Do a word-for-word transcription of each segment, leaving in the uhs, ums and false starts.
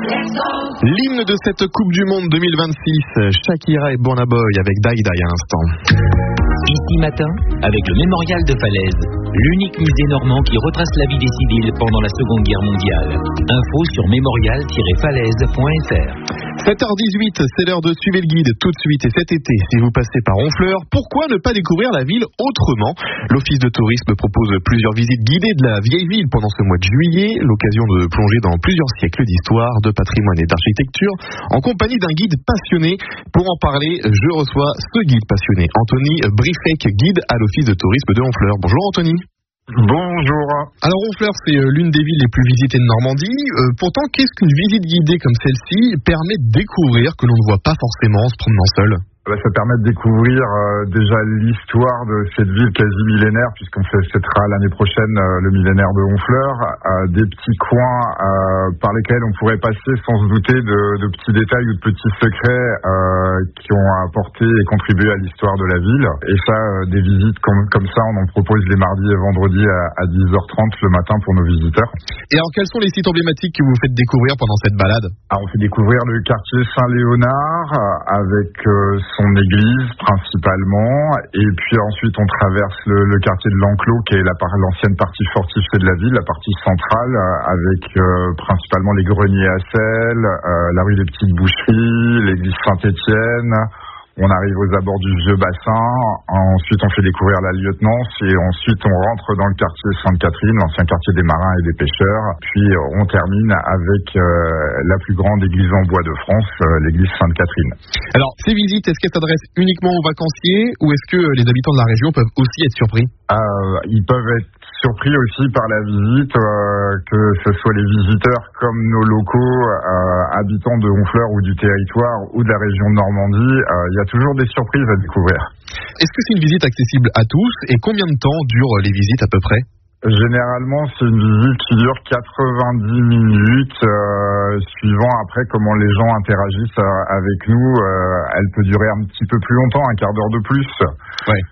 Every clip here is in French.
L'hymne de cette Coupe du Monde deux mille vingt-six, Shakira et Burna Boy avec Die Die à l'instant. Ici matin, avec le Mémorial de Falaise, l'unique musée normand qui retrace la vie des civils pendant la Seconde Guerre mondiale. Info sur mémorial tiret falaise point f r. sept heures dix-huit, c'est l'heure de suivre le guide tout de suite. Et cet été, si vous passez par Honfleur, pourquoi ne pas découvrir la ville autrement? L'Office de tourisme propose plusieurs visites guidées de la vieille ville pendant ce mois de juillet, l'occasion de plonger dans plusieurs siècles d'histoire, de patrimoine et d'architecture, en compagnie d'un guide passionné. Pour en parler, je reçois ce guide passionné, Anthony Briefek, guide à l'Office de tourisme de Honfleur. Bonjour Anthony. Bonjour. Alors Honfleur, c'est l'une des villes les plus visitées de Normandie. Euh, pourtant, qu'est-ce qu'une visite guidée comme celle-ci permet de découvrir que l'on ne voit pas forcément en se promenant seul? Ça permet de découvrir euh, déjà l'histoire de cette ville quasi millénaire, puisqu'on fêtera l'année prochaine euh, le millénaire de Honfleur, euh, des petits coins euh, par lesquels on pourrait passer sans se douter de, de petits détails ou de petits secrets euh, qui ont apporté et contribué à l'histoire de la ville. Et ça, euh, des visites comme, comme ça, on en propose les mardis et vendredis à, à dix heures trente le matin pour nos visiteurs. Et alors, quels sont les sites emblématiques que vous faites découvrir pendant cette balade? Alors, on fait découvrir le quartier Saint-Léonard euh, avec euh, son église principalement, et puis ensuite on traverse le, le quartier de l'Enclos qui est la, l'ancienne partie fortifiée de la ville, la partie centrale euh, avec euh, principalement les greniers à sel, euh, la rue des Petites Boucheries, l'église Saint-Étienne. On arrive aux abords du vieux bassin, ensuite on fait découvrir la Lieutenance et ensuite on rentre dans le quartier Sainte-Catherine, l'ancien quartier des marins et des pêcheurs. Puis on termine avec euh, la plus grande église en bois de France, euh, l'église Sainte-Catherine. Alors ces visites, est-ce qu'elles s'adressent uniquement aux vacanciers ou est-ce que les habitants de la région peuvent aussi être surpris? euh, Ils peuvent être surpris aussi par la visite, euh, que ce soit les visiteurs comme nos locaux, euh, habitants de Honfleur ou du territoire ou de la région de Normandie. Euh, il y a toujours des surprises à découvrir. Est-ce que c'est une visite accessible à tous et combien de temps durent les visites à peu près? Généralement, c'est une visite qui dure quatre-vingt-dix minutes, euh, suivant après comment les gens interagissent euh, avec nous. Euh, elle peut durer un petit peu plus longtemps, un quart d'heure de plus. Ouais.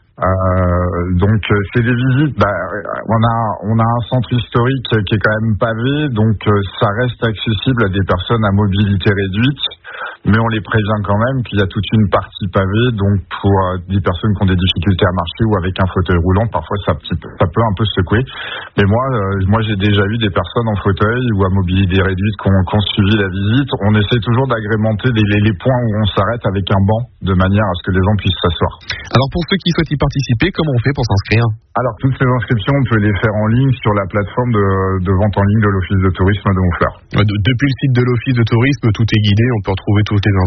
Euh, donc c'est des visites. Bah, on a on a un centre historique qui est quand même pavé, donc ça reste accessible à des personnes à mobilité réduite. Mais on les prévient quand même qu'il y a toute une partie pavée, donc pour euh, des personnes qui ont des difficultés à marcher ou avec un fauteuil roulant, parfois ça, ça peut un peu secouer. Mais moi, euh, moi j'ai déjà vu des personnes en fauteuil ou à mobilité réduite qui ont, qui ont suivi la visite. On essaie toujours d'agrémenter les, les, les points où on s'arrête avec un banc, de manière à ce que les gens puissent s'asseoir. Alors pour ceux qui souhaitent y participer, comment on fait pour s'inscrire? Alors toutes ces inscriptions, on peut les faire en ligne sur la plateforme de, de vente en ligne de l'Office de tourisme de Honfleur. Depuis le site de l'Office de tourisme, tout est guidé, on peut retrouver toutes les